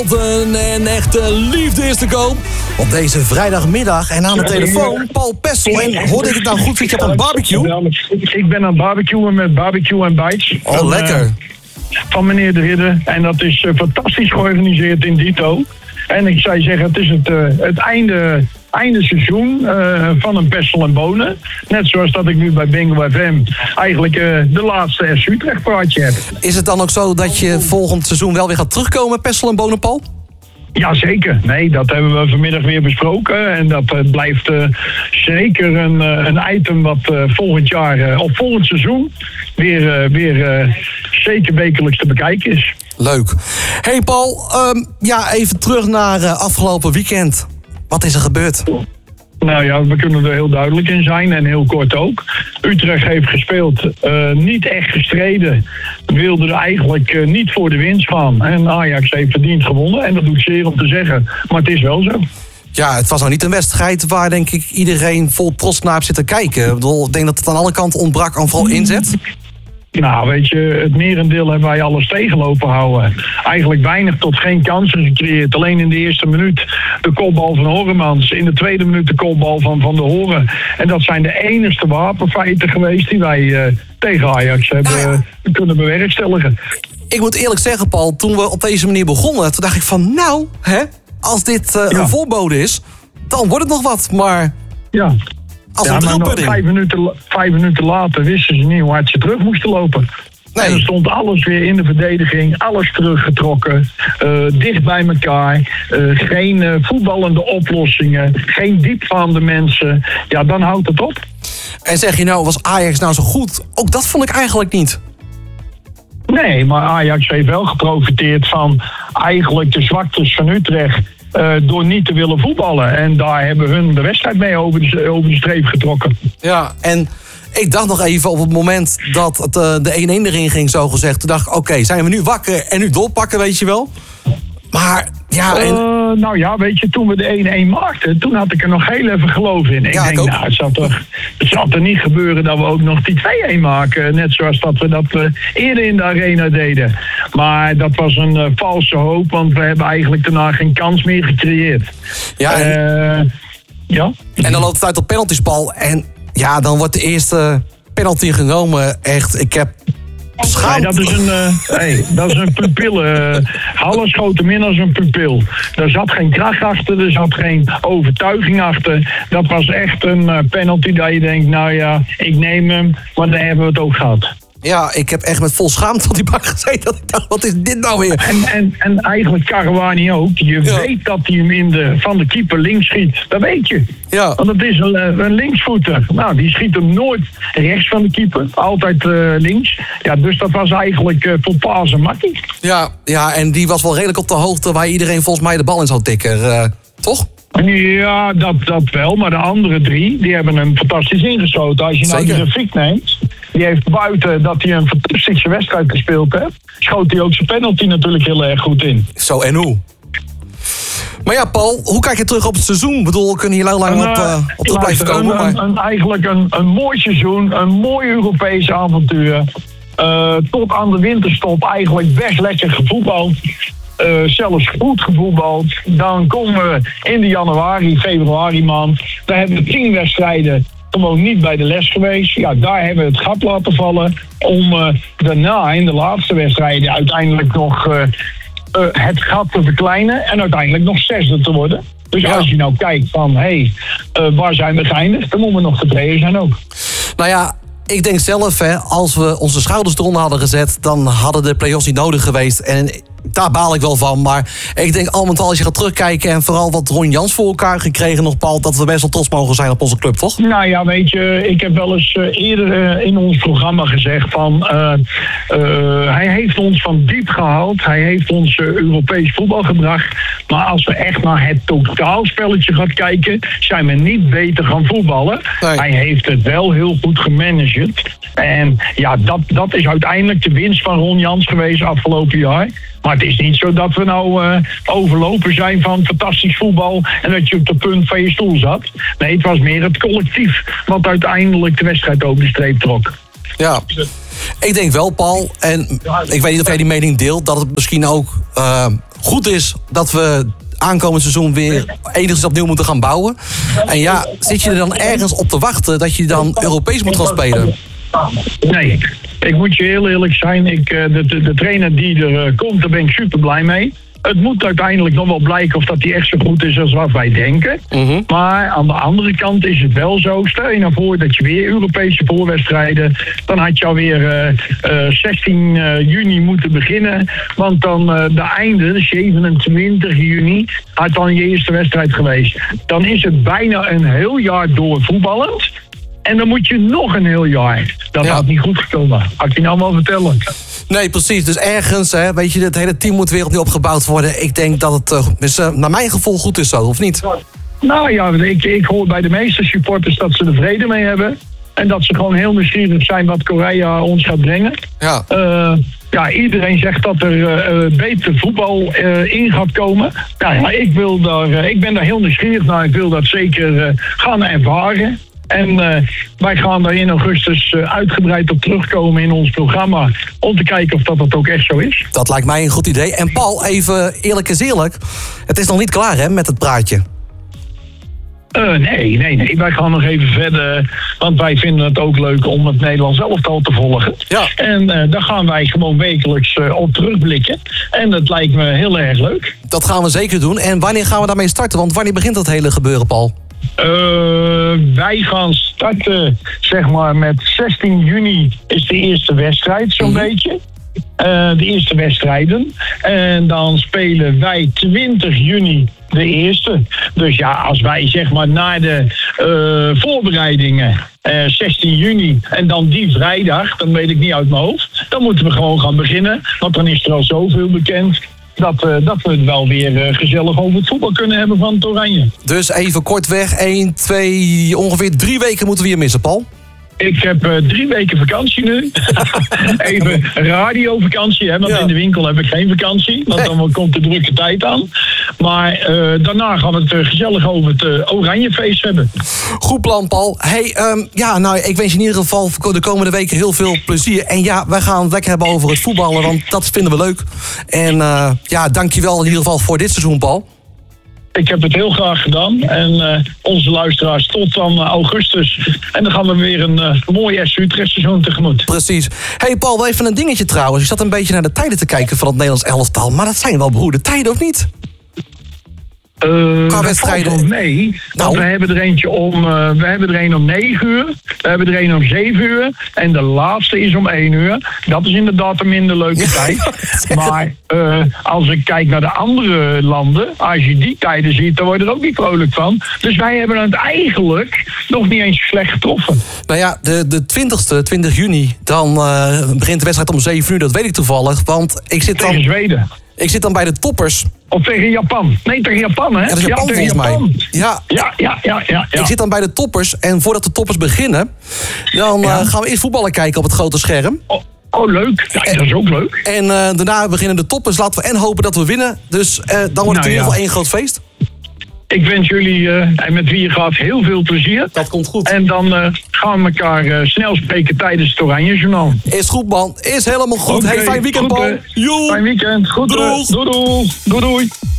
En echte liefde is te koop op deze vrijdagmiddag. En aan de telefoon Paul Pessel. En hoorde ik het nou goed? Zit je op een barbecue? Ik ben aan het barbecuen met Barbecue and Bites. Oh, lekker. Van meneer De Ridder. En dat is fantastisch georganiseerd in Dito. En ik zou zeggen, het is het einde seizoen van een Pessel en Bonen. Net zoals dat ik nu bij Bingo FM eigenlijk de laatste FC Utrecht praatje heb. Is het dan ook zo dat je volgend seizoen wel weer gaat terugkomen, Pessel en Bonen, Paul? Jazeker. Nee, dat hebben we vanmiddag weer besproken. En dat blijft zeker een item wat volgend jaar, of volgend seizoen, weer zeker wekelijks te bekijken is. Leuk. Hey Paul, even terug naar afgelopen weekend. Wat is er gebeurd? Nou ja, we kunnen er heel duidelijk in zijn en heel kort ook. Utrecht heeft gespeeld, niet echt gestreden. Wilde er eigenlijk niet voor de winst gaan. En Ajax heeft verdiend gewonnen. En dat doet zeer om te zeggen. Maar het is wel zo. Ja, het was nou niet een wedstrijd waar denk ik iedereen vol trots naar zit te kijken. Ik denk dat het aan alle kanten ontbrak aan vooral inzet. Nou, weet je, het merendeel hebben wij alles tegenlopen houden. Eigenlijk weinig tot geen kansen gecreëerd. Alleen in de eerste minuut de kopbal van Horemans. In de tweede minuut de kopbal van Van der Horen. En dat zijn de enigste wapenfeiten geweest die wij tegen Ajax hebben kunnen bewerkstelligen. Ik moet eerlijk zeggen, Paul, toen we op deze manier begonnen, toen dacht ik van als dit een voorbode is, dan wordt het nog wat. Maar ja. Maar nog 5 minuten later wisten ze niet hoe hard ze terug moesten lopen. Nee. En er stond alles weer in de verdediging, alles teruggetrokken, dicht bij elkaar, geen voetballende oplossingen, geen diepgaande mensen. Ja, dan houdt het op. En zeg je nou, was Ajax nou zo goed? Ook dat vond ik eigenlijk niet. Nee, maar Ajax heeft wel geprofiteerd van eigenlijk de zwaktes van Utrecht. Door niet te willen voetballen. En daar hebben hun de wedstrijd mee over de streep getrokken. Ja, en ik dacht nog even op het moment dat de 1-1 erin ging, zo gezegd. Toen dacht ik, oké, zijn we nu wakker en nu doorpakken, weet je wel? Maar ja... Nou ja, weet je, toen we de 1-1 maakten, toen had ik er nog heel even geloof in. Ik denk, nou, het zal er niet gebeuren dat we ook nog die 2-1 maken. Net zoals dat we dat eerder in de arena deden. Maar dat was een valse hoop, want we hebben eigenlijk daarna geen kans meer gecreëerd. Ja, en dan loopt het uit op penalties, Paul. En ja, dan wordt de eerste penalty genomen. Echt, ik heb... Nee, dat is een pupil. Halle schoten min als een pupil. Daar zat geen kracht achter, er zat geen overtuiging achter. Dat was echt een penalty dat je denkt, nou ja, ik neem hem, maar dan hebben we het ook gehad. Ja, ik heb echt met vol schaamte op die bank gezeten. Dat ik dacht, wat is dit nou weer? En eigenlijk Caruani ook. Je weet dat hij hem van de keeper links schiet. Dat weet je. Ja. Want het is een linksvoeter. Nou, die schiet hem nooit rechts van de keeper. Altijd links. Ja, dus dat was eigenlijk voor Paas en Makkie. Ja, en die was wel redelijk op de hoogte waar iedereen volgens mij de bal in zou tikken. Toch? Ja, dat wel. Maar de andere 3, die hebben hem fantastisch ingeschoten. Als je nou de Fiek neemt, die heeft buiten dat hij een fantastische wedstrijd gespeeld heeft, schoot hij ook zijn penalty natuurlijk heel erg goed in. Zo, en hoe? Maar ja, Paul, hoe kijk je terug op het seizoen? Ik bedoel, we kunnen hier lang op terug blijven komen. Eigenlijk een mooi seizoen, een mooi Europees avontuur. Tot aan de winterstop eigenlijk best lekker gevoetbald. Zelfs goed gevoetbald. Dan komen we in de februari maand. Daar hebben we 10 wedstrijden gewoon niet bij de les geweest. Ja, daar hebben we het gat laten vallen. Om daarna in de laatste wedstrijden uiteindelijk nog het gat te verkleinen. En uiteindelijk nog 6e te worden. Dus als je nou kijkt van, waar zijn we geëindigd? Dan moeten we nog tevreden zijn ook. Nou ja, ik denk zelf, als we onze schouders eronder hadden gezet, dan hadden de play-offs niet nodig geweest. En daar baal ik wel van. Maar ik denk al met al, als je gaat terugkijken en vooral wat Ron Jans voor elkaar gekregen nog, Paul, dat we best wel trots mogen zijn op onze club, toch? Nou ja, weet je, ik heb wel eens eerder in ons programma gezegd van hij heeft ons van diep gehaald. Hij heeft ons Europees voetbal gebracht. Maar als we echt naar het totaalspelletje gaan kijken, zijn we niet beter gaan voetballen. Nee. Hij heeft het wel heel goed gemanaged. En ja, dat is uiteindelijk de winst van Ron Jans geweest afgelopen jaar. Maar het is niet zo dat we nou overlopen zijn van fantastisch voetbal en dat je op de punt van je stoel zat. Nee, het was meer het collectief wat uiteindelijk de wedstrijd over de streep trok. Ja, ik denk wel, Paul, en ik weet niet of jij die mening deelt, dat het misschien ook goed is dat we aankomend seizoen weer enigszins opnieuw moeten gaan bouwen. En ja, zit je er dan ergens op te wachten dat je dan Europees moet gaan spelen? Nee, ik moet je heel eerlijk zijn. De trainer die er komt, daar ben ik super blij mee. Het moet uiteindelijk nog wel blijken of dat hij echt zo goed is als wat wij denken. Mm-hmm. Maar aan de andere kant is het wel zo. Stel je nou voor dat je weer Europese voorwedstrijden... dan had je alweer 16 juni moeten beginnen. Want dan de einde, de 27 juni... had dan je eerste wedstrijd geweest. Dan is het bijna een heel jaar door voetballend. En dan moet je nog een heel jaar. Dat had niet goed gekomen. Had ik je nou wel vertellen. Nee, precies. Dus ergens, weet je, het hele team moet weer opnieuw opgebouwd worden. Ik denk dat het, naar mijn gevoel, goed is zo, of niet? Nou ja, ik hoor bij de meeste supporters dat ze er vrede mee hebben. En dat ze gewoon heel nieuwsgierig zijn wat Korea ons gaat brengen. Ja. Iedereen zegt dat er beter voetbal in gaat komen. Nou ja, ik ben daar heel nieuwsgierig naar. Ik wil dat zeker gaan ervaren. En wij gaan daar in augustus uitgebreid op terugkomen in ons programma... om te kijken of dat ook echt zo is. Dat lijkt mij een goed idee. En Paul, even eerlijk is eerlijk. Het is nog niet klaar, hè, met het praatje? Nee. Wij gaan nog even verder. Want wij vinden het ook leuk om het Nederlands elftal te volgen. Ja. En daar gaan wij gewoon wekelijks op terugblikken. En dat lijkt me heel erg leuk. Dat gaan we zeker doen. En wanneer gaan we daarmee starten? Want wanneer begint dat hele gebeuren, Paul? Wij gaan starten, zeg maar, met 16 juni is de eerste wedstrijd, zo'n beetje. De eerste wedstrijden. En dan spelen wij 20 juni de eerste. Dus ja, als wij zeg maar na de voorbereidingen 16 juni en dan die vrijdag, dan weet ik niet uit mijn hoofd, dan moeten we gewoon gaan beginnen. Want dan is er al zoveel bekend. Dat we het wel weer gezellig over het voetbal kunnen hebben van het Oranje. Dus even kortweg, 1, 2, ongeveer 3 weken moeten we hier missen, Paul? Ik heb 3 weken vakantie nu. Even radiovakantie, hè, want in de winkel heb ik geen vakantie. Want dan komt de drukke tijd aan. Maar daarna gaan we het gezellig over het Oranjefeest hebben. Goed plan, Paul. Hey, ik wens je in ieder geval de komende weken heel veel plezier. En ja, wij gaan het lekker hebben over het voetballen, want dat vinden we leuk. En dankjewel in ieder geval voor dit seizoen, Paul. Ik heb het heel graag gedaan. En onze luisteraars tot dan augustus. En dan gaan we weer een mooi SC Utrecht seizoen tegemoet. Precies. Hey Paul, wel even een dingetje trouwens. Ik zat een beetje naar de tijden te kijken van het Nederlands elftal. Maar dat zijn wel beroerde tijden, of niet? Qua wedstrijden? Nee, want we hebben er eentje we hebben er een om 9 uur. We hebben er een om 7 uur. En de laatste is om 1 uur. Dat is inderdaad een minder leuke tijd. Maar als ik kijk naar de andere landen, als je die tijden ziet, dan word je er ook niet vrolijk van. Dus wij hebben het eigenlijk nog niet eens slecht getroffen. Nou ja, de 20 juni, dan begint de wedstrijd om 7 uur. Dat weet ik toevallig, want ik zit dan... Tegen Zweden. Ik zit dan bij de toppers. Of tegen Japan. Nee, tegen Japan, hè? Ja, dat is Japan volgens mij. Ja. Ik zit dan bij de toppers. En voordat de toppers beginnen, dan gaan we eerst voetballen kijken op het grote scherm. Oh, leuk. Ja, dat is ook leuk. En daarna beginnen de toppers. Laten we hopen dat we winnen. Dus dan wordt het in ieder geval één groot feest. Ik wens jullie en met wie je gaat heel veel plezier. Dat komt goed. En dan gaan we elkaar snel spreken tijdens het Oranjejournaal. Is goed, man. Is helemaal goed. Okay, fijn weekend, Paul. Fijn weekend. Goed. Doei.